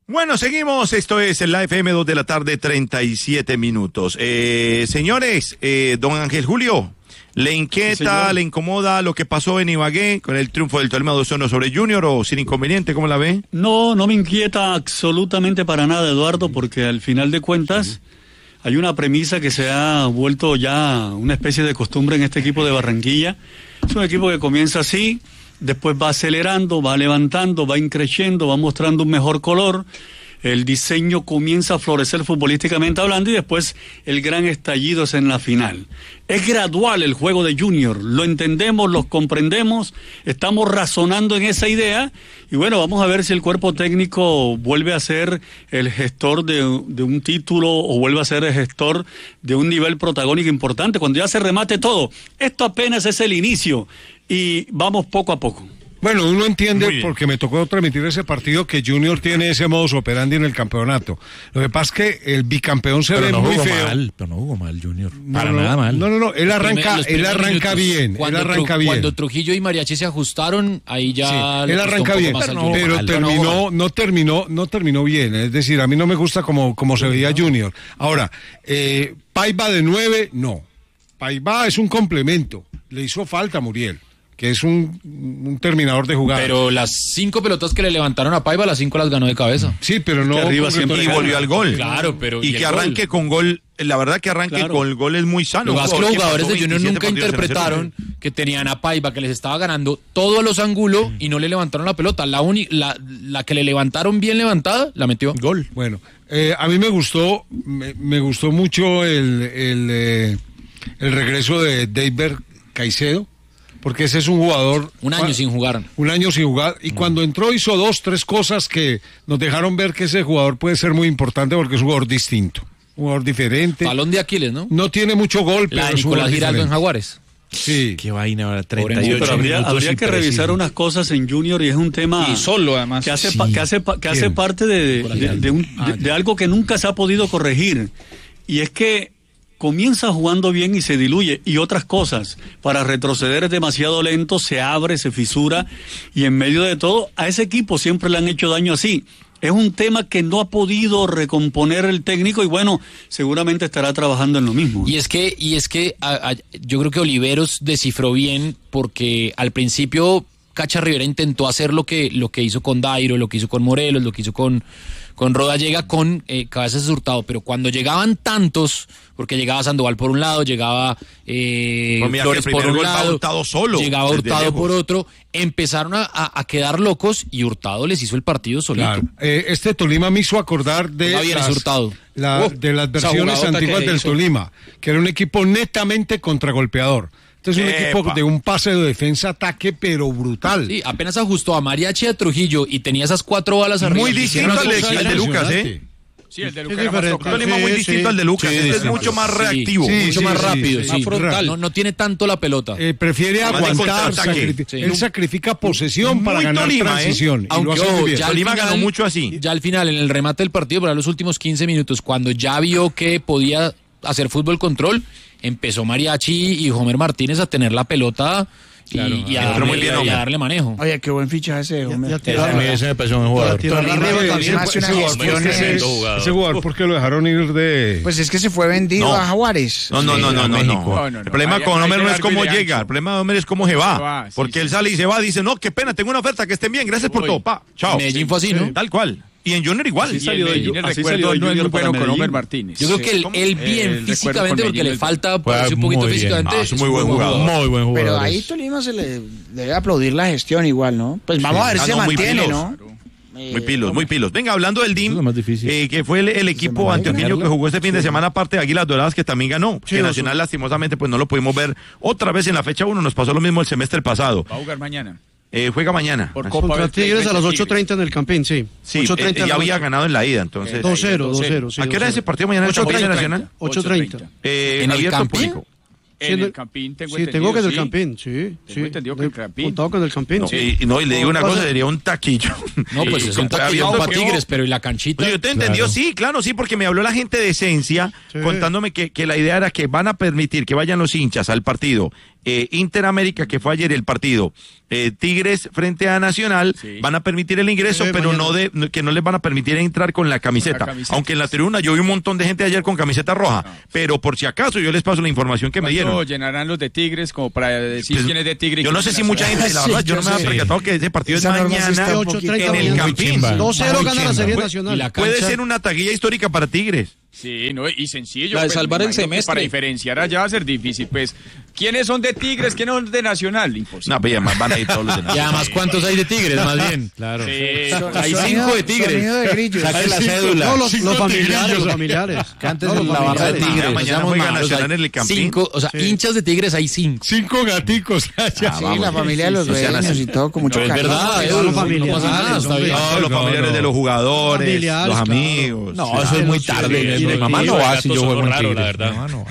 Bueno, seguimos. Esto es la FM 2 de la tarde, 37 minutos. Señores, don Ángel Julio, ¿le inquieta, le incomoda lo que pasó en Ibagué con el triunfo del Tolima 2-1 sobre Junior o sin inconveniente? ¿Cómo la ve? No me inquieta absolutamente para nada, Eduardo, porque al final de cuentas hay una premisa que se ha vuelto ya una especie de costumbre en este equipo de Barranquilla. Es un equipo que comienza así, después va acelerando, va levantando, va increciendo, va mostrando un mejor color. El diseño comienza a florecer futbolísticamente hablando y después el gran estallido es en la final. Es gradual el juego de Junior, lo entendemos, lo comprendemos, estamos razonando en esa idea y bueno, vamos a ver si el cuerpo técnico vuelve a ser el gestor de un título o vuelve a ser el gestor de un nivel protagónico importante, cuando ya se remate todo. Esto apenas es el inicio y vamos poco a poco. Bueno, uno entiende, porque me tocó transmitir ese partido, que Junior tiene ese modus operandi en el campeonato. Lo que pasa es que el bicampeón se ve muy feo. Pero no jugó mal Junior, nada mal. No, él arranca bien, Cuando Trujillo y Mariachi se ajustaron, ahí ya... Sí, él arranca bien, pero no terminó bien. Es decir, a mí no me gusta como se veía Junior. Ahora, Paiva de 9, no. Paiva es un complemento. Le hizo falta a Muriel, que es un terminador de jugadas. Pero las 5 pelotas que le levantaron a Paiva, las 5 las ganó de cabeza. Sí, pero no... Arriba siempre y volvió al gol. Claro, pero... Y que arranque con gol, la verdad que arranque con el gol es muy sano. Lo más que los jugadores de Junior nunca interpretaron que tenían a Paiva, que les estaba ganando todos los ángulos y no le levantaron la pelota. La que le levantaron bien levantada, la metió. Gol. Bueno, a mí me gustó mucho el regreso de David Caicedo, porque ese es un jugador... Un año sin jugar. Y cuando entró hizo 2-3 cosas que nos dejaron ver que ese jugador puede ser muy importante porque es un jugador distinto, un jugador diferente. Talón de Aquiles, ¿no? No tiene mucho gol, pero es un Nicolás Giraldo en Jaguares. Sí. Qué vaina ahora, 38 pero habría que revisar unas cosas en Junior y es un tema... Y solo, además. Que hace parte de algo que nunca se ha podido corregir. Y es que comienza jugando bien y se diluye, y otras cosas, para retroceder es demasiado lento, se abre, se fisura, y en medio de todo, a ese equipo siempre le han hecho daño así. Es un tema que no ha podido recomponer el técnico y bueno, seguramente estará trabajando en lo mismo. Y es que yo creo que Oliveros descifró bien, porque al principio Cacha Rivera intentó hacer lo que hizo con Dairo, lo que hizo con Morelos, lo que hizo con Rodallega, con Cabezas de Hurtado, pero cuando llegaban tantos, porque llegaba Sandoval por un lado, llegaba Flores por un lado, Hurtado solo, llegaba Hurtado por otro, empezaron a quedar locos y Hurtado les hizo el partido solito. Claro. Este Tolima me hizo acordar de de las versiones antiguas del Tolima, que era un equipo netamente contragolpeador. Este es un equipo de un pase de defensa-ataque, pero brutal. Sí, apenas ajustó a Mariachi y a Trujillo y tenía esas 4 balas arriba. Muy distinto al de Lucas, Sí, el de Lucas es diferente. Muy distinto al de Lucas. Este es mucho más reactivo, mucho más rápido, más frontal. No tiene tanto la pelota. Prefiere aguantar, él sacrifica posesión para ganar transición. Aunque Tolima ganó mucho así. Ya al final, en el remate del partido, para los últimos 15 minutos, cuando ya vio que podía hacer fútbol control, empezó Mariachi y Homer Martínez a tener la pelota y a darle manejo. Oye, qué buen fichaje ese Homer. Ese me pareció un jugador. Ese jugador, ¿por qué lo dejaron ir de...? Pues es que se fue vendido a Jaguares. No. El problema con Homer no es cómo llega, el problema de Homer es cómo se va. Porque él sale y se va, dice, no, qué pena, tengo una oferta, que estén bien, gracias por todo, chao. Medellín fue así, ¿no? Tal cual. Y en Junior igual. Así salió no es muy bueno con Homer Martínez. Yo creo que él bien físicamente, porque le falta ponerse un poquito físicamente. Es muy buen jugador. Muy buen jugador. Pero ahí Tolima se le debe aplaudir la gestión igual, ¿no? Pues vamos a ver si se mantiene, ¿no? Muy pilos. Venga, hablando del DIM, que fue el equipo antioqueño que jugó este fin de semana, aparte de Águilas Doradas, que también ganó. Que Nacional, lastimosamente, pues no lo pudimos ver otra vez en la fecha 1. Nos pasó lo mismo el semestre pasado. Va a jugar mañana. Juega mañana. Contra Tigres a las 8:30 en el Campín, sí. Sí, ya había ganado en la ida, entonces. 2-0. Sí, ¿A qué hora es ese partido mañana? 8:30 Nacional? 8:30. ¿En el Campín? En el Campín tengo entendido. Sí, tengo que en el Campín, sí. Tengo entendido que el Campín. Contado con el Campín. Y le digo una cosa, sería un taquillo. No, pues es un taquillo para Tigres, pero ¿y la canchita? Yo te entendió, sí, porque me habló la gente de Esencia, contándome que la idea era que van a permitir que vayan los hinchas al partido Interamérica, que fue ayer el partido Tigres frente a Nacional, van a permitir el ingreso, pero que no les van a permitir entrar con la camiseta. Aunque en la tribuna yo vi un montón de gente ayer con camiseta roja, pero por si acaso yo les paso la información que me dieron. Llenarán los de Tigres como para decir Pues, quién es de Tigre? Yo no sé si mucha gente, la verdad, yo no me había percatado que ese partido es mañana en el Campín. 2-0 gana la Serie Nacional. Puede ser una taquilla histórica para Tigres. Sí, no, y sencillo. La de pues, salvar el imagino que semestre. Para diferenciar allá va a ser difícil, pues. ¿Quiénes son de Tigres? ¿Quiénes son de Nacional? Imposible. No, pues además van a ir todos los de Y Nacional. además, ¿cuántos hay de Tigres? Más bien. Claro. Sí. Hay 5 de Tigres. Sonido de grillos. Saque la cédula. No, los familiares, tigrillos. los familiares. Cantes No, los en la barra de familiares. Tigres. Mañana Seamos juega malos, Nacional hay en el Campín. 5, o sea, hinchas de Tigres hay 5. 5 gaticos. Sí, la familia de los dueños y todo con mucho Es cariño. verdad, no, no familiares, pasa nada, está bien. No, los familiares de los jugadores, Familiares, los claro. amigos. No, eso es muy tarde. Mi mamá no va si yo juego en Tigres. Mi mamá no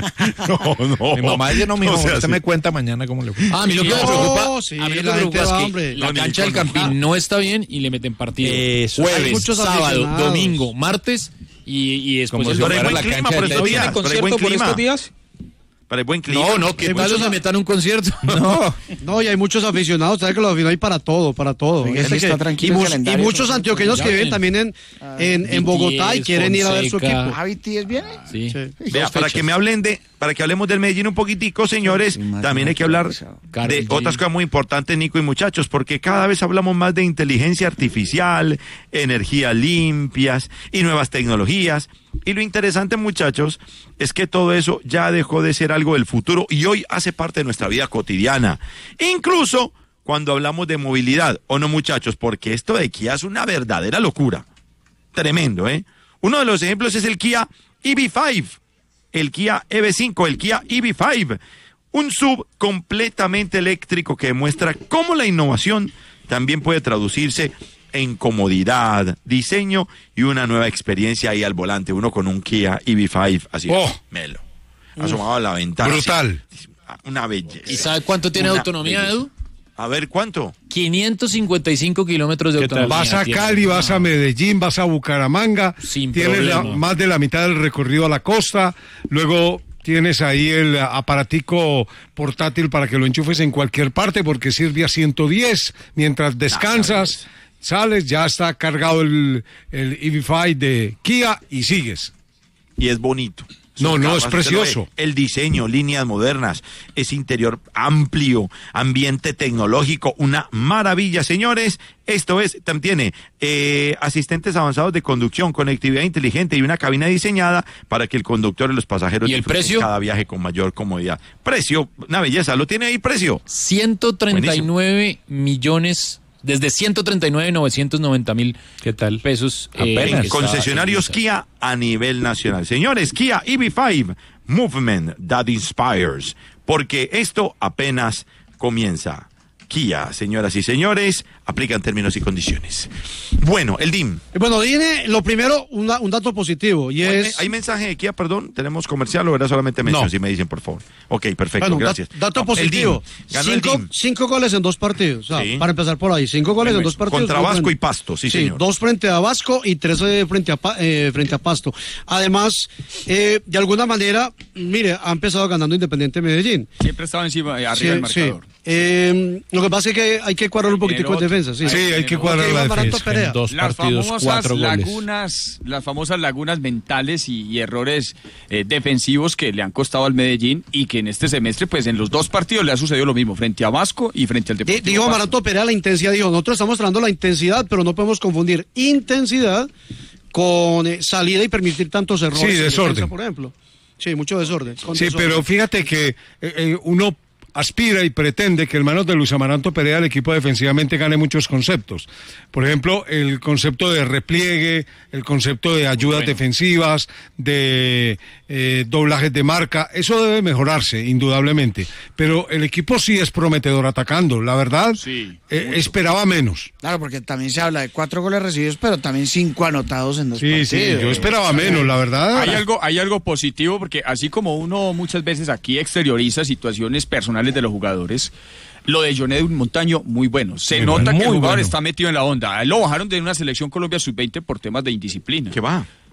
va. Mi mamá ayer no me dijo, O sea, usted sí. me cuenta mañana cómo le fue. A mí lo que me No, preocupa, sí, a mí lo que la me gente preocupa es va, que hombre. la No, ni cancha del con- Campín no está bien y le meten partido. Eso. Hay Jueves, muchos sábado, aficionados. domingo, martes y después Como el si Pero hay domingo. buen la clima cancha por del estos Techo. días. Pero hay buen clima. días? Para el buen clima. No, que Hay tal muchos- se metan un concierto. No. No, y hay muchos aficionados, sabes que los aficionados hay para todo, para todo. Oiga, Este sí que- está tranquilo y, el mus- calendario, y muchos por antioqueños ya que viven ven. también en Bogotá y BTS, quieren ir a ver su Fonseca. equipo. ¿Javi Tíez viene? Sí. Sí. Vea, Dos para fechas. que me hablen para que hablemos del Medellín un poquitico, señores, Sí, más también hay que hablar Karol de G. otras cosas muy importantes, Nico y muchachos, porque cada vez hablamos más de inteligencia artificial, energías limpias y nuevas tecnologías. Y lo interesante, muchachos, es que todo eso ya dejó de ser algo del futuro y hoy hace parte de nuestra vida cotidiana. Incluso cuando hablamos de movilidad, ¿o no, muchachos? Porque esto de Kia es una verdadera locura. Tremendo, ¿eh? Uno de los ejemplos es el Kia EV5, el Kia EV5, el Kia EV5, un sub completamente eléctrico que demuestra cómo la innovación también puede traducirse en comodidad, diseño y una nueva experiencia ahí al volante. Uno con un Kia EV5 así, melo, asomado a la ventana. Brutal. Así, una belleza. ¿Y sabe cuánto tiene de Una autonomía, belleza. Edu? A ver, ¿cuánto? 555 kilómetros de ¿Qué tal? autonomía. Vas a tiene. Cali, vas a Medellín, vas a Bucaramanga, Sin tienes problema. más de la mitad del recorrido a la costa, luego tienes ahí el aparatico portátil para que lo enchufes en cualquier parte porque sirve a 110 mientras descansas, sales, ya está cargado el EV5 de Kia y sigues. Y es bonito. No, Sus no, capas, es usted lo precioso. ve. El diseño, líneas modernas, ese interior amplio, ambiente tecnológico, una maravilla, señores. Esto es, también tiene asistentes avanzados de conducción, conectividad inteligente y una cabina diseñada para que el conductor y los pasajeros ¿Y el disfruten precio? cada viaje con mayor comodidad. Precio, una belleza, ¿lo tiene ahí precio? 139 millones, desde 139.990.000 ¿Qué tal? pesos. Apenas. está- Concesionarios Kia a nivel nacional. Señores, Kia EV5, Movement that Inspires, porque esto apenas comienza. Kia, señoras y señores, aplican términos y condiciones. Bueno, el DIM. Bueno, dime, lo primero, un dato positivo, y es... ¿Hay mensaje de Kia, perdón? ¿Tenemos comercial o era solamente mención? No. Si me dicen, por favor. Ok, perfecto, Bueno, gracias. dato No, positivo. el DIM. Ganó el DIM. 5 goles en 2 partidos. O sea, Sí. para empezar por ahí, 5 goles en 2 partidos. Contra muy Vasco bueno. y Pasto, sí, señor. 2 frente a Vasco y 3 frente a Pasto. Además, de alguna manera, mire, ha empezado ganando Independiente Medellín. Siempre estaba encima, arriba Sí, del marcador. Lo que pasa es que hay que cuadrar un poquitico en defensa. Sí, Sí, hay que cuadrar Ok, la Iván Maranto defensa. Perea. En 2 Las partidos, famosas 4 goles. las famosas lagunas mentales y errores defensivos que le han costado al Medellín y que en este semestre, pues en los 2 partidos le ha sucedido lo mismo, frente a Vasco y frente al Deportivo Dijo Pasto. Amaranto Perea la intensidad. Dijo, nosotros estamos mostrando la intensidad, pero no podemos confundir intensidad con salida y permitir tantos errores. Sí, en desorden. defensa, por ejemplo. Sí, mucho desorden. con Sí, desorden. pero fíjate que uno aspira y pretende que en manos de Luis Amaranto Perea el equipo defensivamente gane muchos conceptos. Por ejemplo, el concepto de repliegue, el concepto de ayudas defensivas, de doblajes de marca, eso debe mejorarse, indudablemente. Pero el equipo sí es prometedor atacando, la verdad, Sí, esperaba menos. Claro, porque también se habla de 4 goles recibidos, pero también 5 anotados en 2 Sí, partidos. sí, yo esperaba menos, la verdad. Hay algo positivo porque así como uno muchas veces aquí exterioriza situaciones personales de los jugadores, lo de John Edwin Montaño, muy bueno. Se Muy nota bueno, que el muy jugador bueno. está metido en la onda. A él lo bajaron de una selección Colombia sub-20 por temas de indisciplina. ¿Qué va?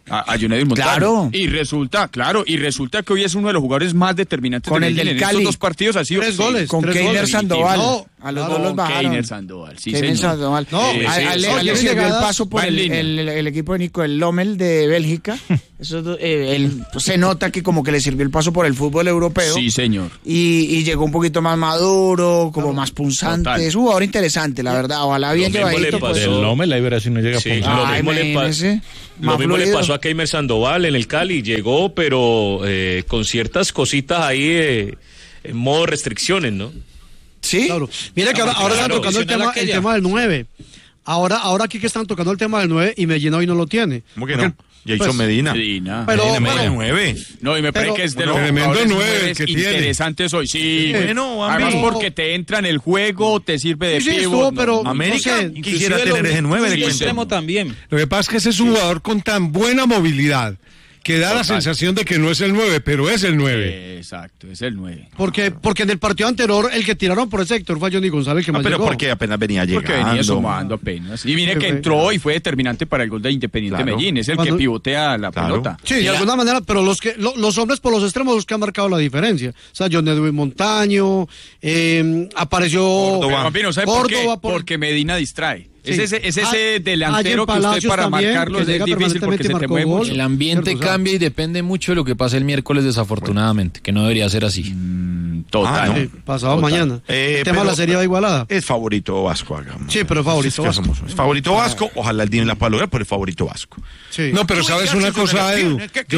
a Junaid Montaño. Claro. Y resulta que hoy es uno de los jugadores más determinantes con de el del en Cali. estos 2 partidos. Ha sido 3 goles. Con Keiner Sandoval. No, a los dos los bajaron. Keiner Sandoval, sí, Keiner señor. Sandoval. No, le sirvió el paso por el equipo de Nico, el Lommel de Bélgica. Eso, se nota que como que le sirvió el paso por el fútbol europeo. Sí, señor. Y llegó un poquito más maduro, como más punzante. Total. Es un jugador interesante, la verdad. Ojalá bien llevadito. Pues, el Lommel, ahí verás si no llega Lo mismo le pasó a Keiner Sandoval en el Cali, llegó, pero con ciertas cositas ahí en modo restricciones, ¿no? Sí. Claro. Mira que ahora están tocando el tema del 9. Ahora aquí que están tocando el tema del 9 y Medellín hoy no lo tiene. ¿Cómo que no? Jason Medina. Pero, Medina 9. No, y me parece que es de los tremendo jugadores 9 que tiene. interesantes hoy. Sí, bueno, además Bambi. porque te entra en el juego, te sirve de Sí, pivot. pero América no sé, quisiera tener ese 9 de cuenta. también. Lo que pasa es que ese es un jugador con tan buena movilidad que da la sensación de que no es el 9, pero es el 9. Exacto, es el 9. porque en el partido anterior el que tiraron por ese sector fue Johnny González que más Pero llegó. porque apenas venía llegando. Porque venía sumando apenas. Y mire que entró y fue determinante para el gol de Independiente Medellín. Es el que pivotea la pelota. Sí, de alguna manera, pero los hombres por los extremos los que han marcado la diferencia. O sea, John Edwin Montaño, apareció Córdoba. ¿Sabe por qué? Córdoba, Porque Medina distrae. Sí. Es ese delantero que usted Palacios para también, marcarlo que es llega difícil porque se te permanentemente mueve marcó mucho. gol. El ambiente Cierto, o sea. cambia y depende mucho de lo que pase el miércoles, desafortunadamente, que no debería ser así. Total. Sí, pasado mañana. El tema de la serie va igualada. Es favorito Vasco, hagamos. Sí, pero es favorito Vasco. Es favorito Vasco, ojalá el Dini la pueda lograr, pero es favorito Vasco. Sí. No, pero sabes una cosa, Edu. Yo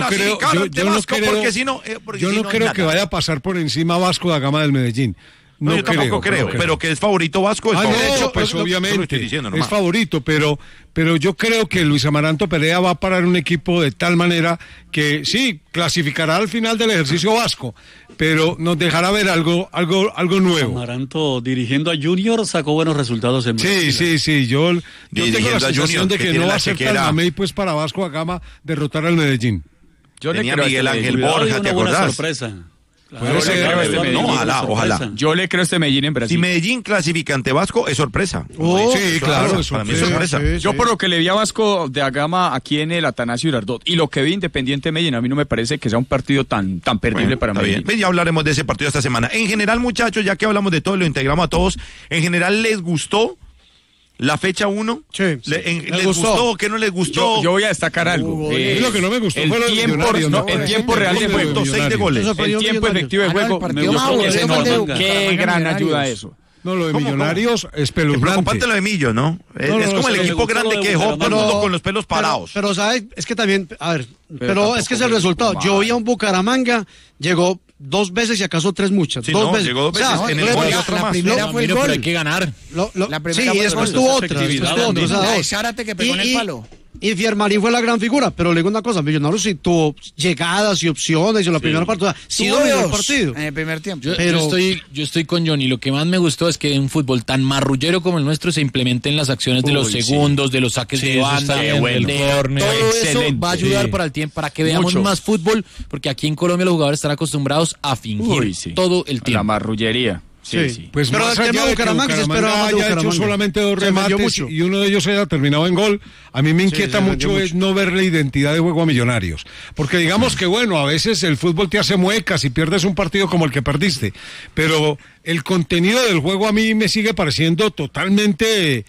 no creo que nada. vaya a pasar por encima Vasco da Gama del Medellín. No, yo tampoco creo, pero que es favorito Vasco. Es favorito. No, De hecho, pues lo obviamente estoy diciendo es nomás. favorito, pero yo creo que Luis Amaranto Perea va a parar un equipo de tal manera que sí, clasificará al final del ejercicio Vasco, pero nos dejará ver algo nuevo. Amaranto dirigiendo a Junior sacó buenos resultados en Sí, yo tengo Dirigiendo la a sensación Junior, de que que tiene no va la a ser tan chequera. mamey pues para Vasco da Gama derrotar al Medellín. Yo le Tenía creo a Miguel este Ángel Medellín. Borja, ¿te una buena acordás? sorpresa. Puede ser, Claro, este Medellín. No, ojalá. Yo le creo a este Medellín en Brasil. Si Medellín clasifica ante Vasco, es sorpresa. Sí, claro, Para mí es sorpresa. Yo por lo que le vi a Vasco de Agama aquí en el Atanasio Girardot y lo que vi Independiente Medellín, a mí no me parece que sea un partido tan perdible para Está Medellín. bien. Ya hablaremos de ese partido esta semana. En general, muchachos, ya que hablamos de todo y lo integramos a todos, ¿en general les gustó la fecha 1? Sí. ¿Les gustó? ¿Qué no les gustó? Yo voy a destacar algo. Lo que no me gustó el fue lo de tiempo, Millonarios, no, ¿no? el tiempo real de juego. 6 de goles. El tiempo efectivo de juego. el partido Me más gustó que aburrido se fue el de nota. Qué Bucaramanga gran Millonarios. ayuda eso. No, lo de ¿Cómo? Millonarios es Preocupante peluznante. lo de Millo, ¿no? Es como el me equipo gustó grande lo de que dejó todo el mundo Bucaramanga. con los pelos parados. Pero ¿sabes? Es que también, a ver, pero tampoco es que es el me resultado. gustó Yo mal. vi a un Bucaramanga, llegó 2 veces y acaso 3 muchas. Sí, 2 no, veces. llegó 2 veces. En el la- gol y la- otra la más. primera fue el Pero gol. hay que ganar. La primera sí, y fue después el tuvo gol. otra. Después tuvo otra. O sea, La de dos. Zárate que pegó en el palo. Y Fiermarín fue la gran figura, pero le digo una cosa, Millonarios sí tuvo llegadas y opciones en la primera parte, o sea, sí Tuvo dominó el dos partido. en el primer tiempo. Pero- Yo estoy con Johnny. Lo que más me gustó es que un fútbol tan marrullero como el nuestro se implementen las acciones de los Uy, segundos, de los saques Sí, de eso banda, está bien del bueno. córner. Todo eso Excelente. va a ayudar Sí. para el tiempo, para que veamos Mucho. más fútbol, porque aquí en Colombia los jugadores están acostumbrados a fingir Uy, sí. todo el La tiempo. marrullería. Sí, sí. Pues Pero más el tema allá de de que Bucaramanga se esperaba más de haya hecho Bucaramanga. solamente 2 Se vendió remates mucho. y uno de ellos haya terminado en gol, a mí me inquieta se vendió mucho es mucho. no ver la identidad de juego a Millonarios. Porque digamos que bueno, a veces el fútbol te hace muecas y pierdes un partido como el que perdiste, pero el contenido del juego a mí me sigue pareciendo totalmente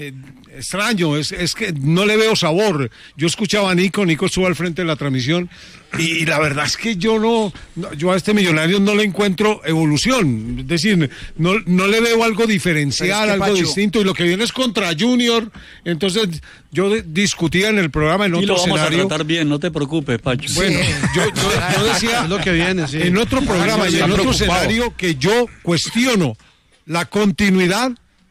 extraño, es que no le veo sabor. Yo escuchaba a Nico estuvo al frente de la transmisión y la verdad es que yo yo a este Millonario no le encuentro evolución, es decir, no le veo algo diferencial, Pero es que, algo Pacho, distinto, y lo que viene es contra Junior. Entonces yo discutía en el programa en Y otro lo vamos escenario. a tratar bien, no te preocupes, Pacho. Bueno, yo decía Es lo que viene, sí. en otro programa y en otro escenario que yo cuestiono la continuidad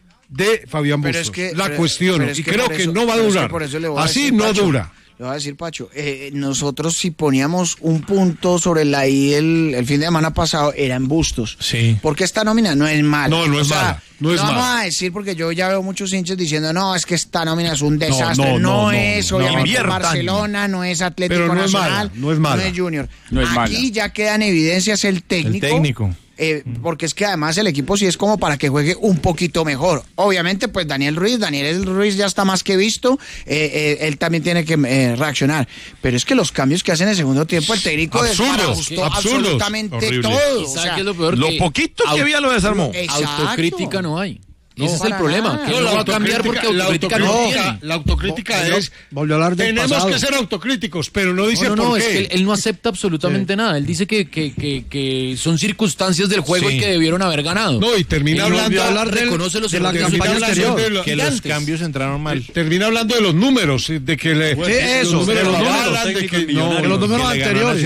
de Fabián Pero Bustos. es que, la pero- cuestiono pero es y que creo por que eso- no va a pero es que durar. por eso le voy a Así decir, no Pacho, dura. Le voy a decir, Pacho, nosotros si poníamos un punto sobre la I el fin de semana pasado, era en Bustos. Sí. Porque esta nómina no es mala. No es mala, no es vamos mala. a decir, porque yo ya veo muchos hinchas diciendo, no, es que esta nómina es un desastre. no, Es, no. obviamente, Inviertan. Barcelona, no es Atlético Pero no es Nacional, mala, no es mala. no es Junior. No es Aquí mala. ya quedan evidencias el técnico. porque es que además el equipo sí es como para que juegue un poquito mejor. Obviamente, pues Daniel Ruiz ya está más que visto, él también tiene que reaccionar, pero es que los cambios que hacen en el segundo tiempo, el técnico desbarajustó absolutamente horrible. todo. O sea, lo poquito que había lo desarmó. Autocrítica no hay. Ese es el problema. Que no va a cambiar porque autocrítica no tiene. La autocrítica es... Volvió a hablar del tenemos pasado. que ser autocríticos, pero no dice por qué. Es que él no acepta absolutamente nada. Él dice que son circunstancias del juego y que debieron haber ganado. No, y termina hablando... reconoce los errores de la campaña anterior. Que los cambios entraron mal. Termina hablando de los números, de que los números anteriores.